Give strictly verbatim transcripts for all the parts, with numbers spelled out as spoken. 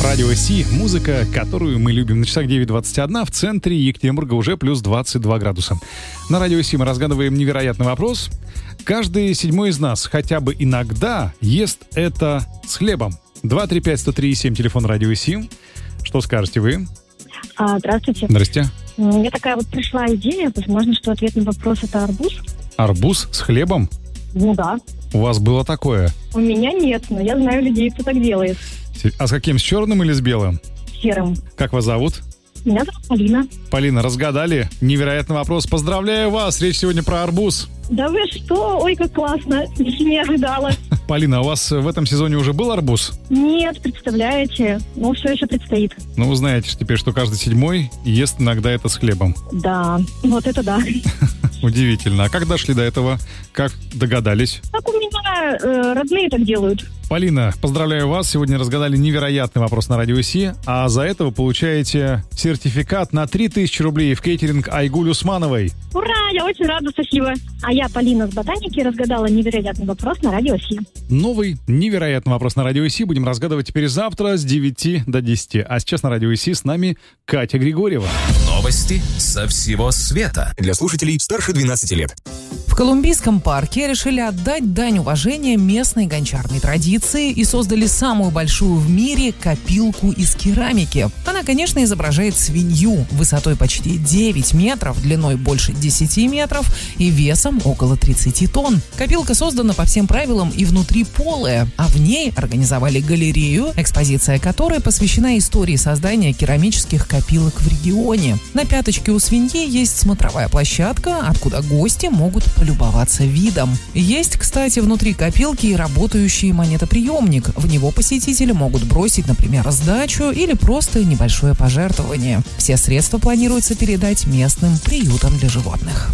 Радио Си, музыка, которую мы любим. На часах девять двадцать один, в центре Екатеринбурга уже плюс двадцать два градуса. На Радио Си мы разгадываем невероятный вопрос. Каждый седьмой из нас хотя бы иногда ест это с хлебом. два три пять сто три семь, телефон Радио Си. Что скажете вы? А, здравствуйте. Здрасте. У меня такая вот пришла идея, возможно, что ответ на вопрос — это арбуз. Арбуз с хлебом? Ну да. У вас было такое? У меня нет, но я знаю людей, кто так делает. А с каким, с черным или с белым? Серым. Как вас зовут? Меня зовут Полина. Полина, разгадали невероятный вопрос. Поздравляю вас, речь сегодня про арбуз. Да вы что? Ой, как классно. Не ожидала. Полина, у вас в этом сезоне уже был арбуз? Нет, представляете. Ну, все еще предстоит. Ну, вы знаете теперь, что каждый седьмой ест иногда это с хлебом. Да, вот это да. Удивительно. А как дошли до этого? Как догадались? Так у меня э, родные так делают. Полина, поздравляю вас. Сегодня разгадали невероятный вопрос на Радио Си. А за это вы получаете сертификат на три тысячи рублей в кейтеринг Айгуль Усмановой. Ура! Я очень рада, спасибо. А я, Полина с Ботаники, разгадала невероятный вопрос на Радио Си. Новый невероятный вопрос на Радио Си будем разгадывать теперь завтра с девяти до десяти. А сейчас на Радио Си с нами Катя Григорьева. Новости со всего света. Для слушателей старше двенадцати лет. В Колумбийском парке решили отдать дань уважения местной гончарной традиции и создали самую большую в мире копилку из керамики. Она, конечно, изображает свинью высотой почти девять метров, длиной больше десяти метров и весом около тридцати тонн. Копилка создана по всем правилам и внутри полая, а в ней организовали галерею, экспозиция которой посвящена истории создания керамических копилок в регионе. На пяточке у свиньи есть смотровая площадка, откуда гости могут полюбоваться видом. Есть, кстати, внутри копилки и работающий монетоприемник. В него посетители могут бросить, например, сдачу или просто небольшое пожертвование. Все средства планируется передать местным приютам для животных.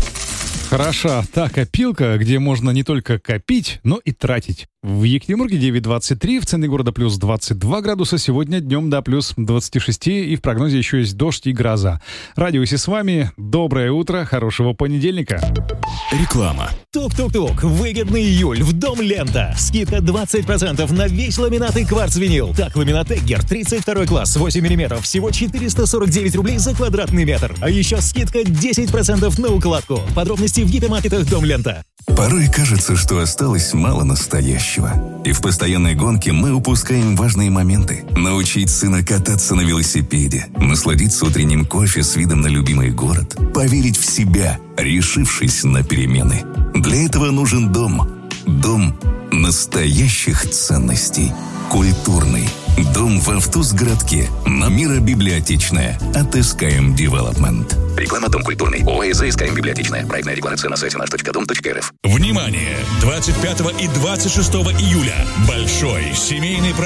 Хороша та копилка, где можно не только копить, но и тратить. В Екатеринбурге девять двадцать три, в центре города плюс двадцать два градуса, сегодня днем до плюс двадцать шесть, и в прогнозе еще есть дождь и гроза. Радио Си с вами, доброе утро, хорошего понедельника. Реклама. Тук-тук-тук. Выгодный июль в Дом Лента. Скидка двадцать процентов на весь ламинат и кварц-винил. Так, ламинат Эггер тридцать второй класс, восемь миллиметров, всего четыреста сорок девять рублей за квадратный метр. А еще скидка десять процентов на укладку. Подробности в гипермаркетах Дом Лента. Порой кажется, что осталось мало настоящего. И в постоянной гонке мы упускаем важные моменты. Научить сына кататься на велосипеде, насладиться утренним кофе с видом на любимый город, поверить в себя, решившись на перемены. Для этого нужен дом. Дом настоящих ценностей. Культурный. Дом в Автузгородке. На Миробиблиотечная. От эс ка эм Development. Реклама «Дом культурный». ОАО «СКМ Библиотечная». Проектная декларация на сайте наш точка дом точка эр эф. Внимание! двадцать пятого и двадцать шестого июля. Большой семейный праздник